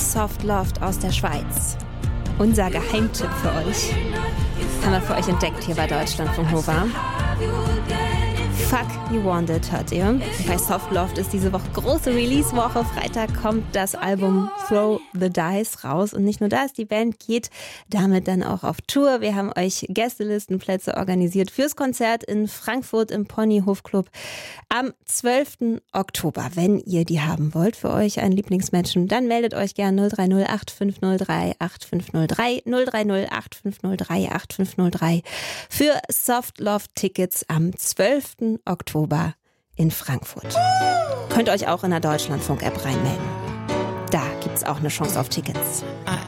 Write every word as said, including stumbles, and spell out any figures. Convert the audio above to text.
Soft Loved aus der Schweiz. Unser Geheimtipp für euch. Haben wir für euch entdeckt hier bei Deutschlandfunk Nova. Fuck You Want It hört ihr. Bei Soft Loved ist diese Woche große Release-Woche. Freitag kommt das Album Throw the Dice raus. Und nicht nur das, die Band geht damit dann auch auf Tour. Wir haben euch Gästelistenplätze organisiert fürs Konzert in Frankfurt im Ponyhof Club am zwölften Oktober. Wenn ihr die haben wollt für euch, einen Lieblingsmenschen, dann meldet euch gerne null drei null acht fünf null drei acht fünf null drei null drei null acht fünf null drei acht fünf null drei für Soft Loved Tickets am zwölften Oktober in Frankfurt. Könnt ihr euch auch in der Deutschlandfunk-App reinmelden. Da gibt's auch eine Chance auf Tickets.